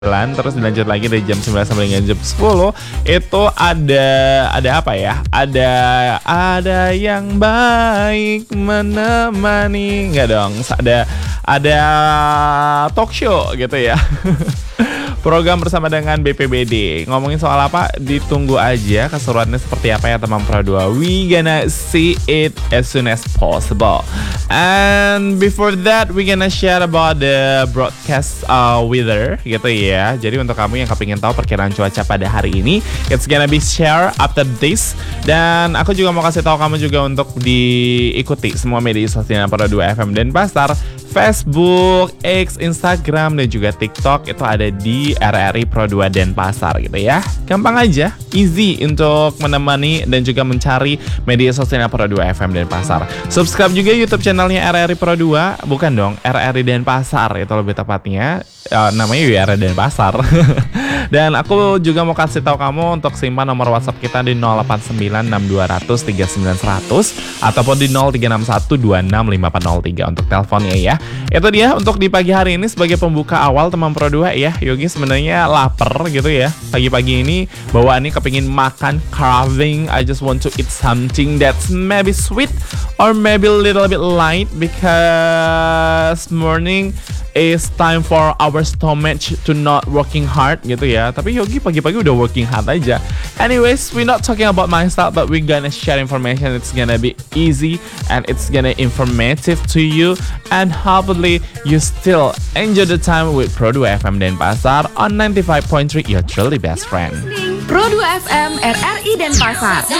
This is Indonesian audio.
Terus dilanjut lagi dari jam 9 sampai dengan jam 10 itu ada apa ya? Ada yang baik menemani. Enggak dong, ada talk show gitu ya. Program bersama dengan BPBD. Ngomongin soal apa? Ditunggu aja keseruannya seperti apa ya teman Pro 2. We gonna see it as soon as possible. And before that we gonna share about the broadcast weather gitu ya. Jadi untuk kamu yang kepingin tahu perkiraan cuaca pada hari ini, it's gonna be share after this. Dan aku juga mau kasih tahu kamu juga untuk diikuti semua media sosial Pro 2 FM Denpasar, Facebook, X, Instagram, dan juga TikTok itu ada di RRI Pro 2 Denpasar gitu ya. Gampang aja, easy untuk menemani dan juga mencari media sosial Pro 2 FM Denpasar. Subscribe juga YouTube channelnya RRI Pro 2, bukan dong, RRI Denpasar itu lebih tepatnya. Namanya RRI Denpasar. Dan aku juga mau kasih tahu kamu untuk simpan nomor WhatsApp kita di 089620039100 ataupun di 0361265403 untuk teleponnya ya. Itu dia untuk di pagi hari ini sebagai pembuka awal teman Pro 2 ya. Yogi sebenarnya lapar gitu ya. Pagi-pagi ini bawaannya kepingin makan craving. I just want to eat something that's maybe sweet or maybe a little bit light because morning is time for our stomach to not working hard gitu ya. Tapi Yogi pagi-pagi udah working hard aja. Anyways, we're not talking about myself, but we're gonna share information. It's gonna be easy and it's gonna informative to you, and hopefully you still enjoy the time with Pro 2 FM Denpasar on 95.3, your truly best friend. Pro 2 FM RRI Denpasar.